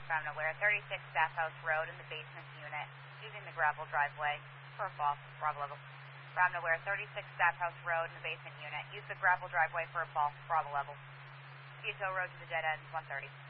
From Nowhere, 36 Staff House Road in the basement unit, using the gravel driveway for a fall, Bravo level. From Nowhere, 36 Staff House Road in the basement unit, use the gravel driveway for a fall, Bravo level. Vito Road to the dead end, 130.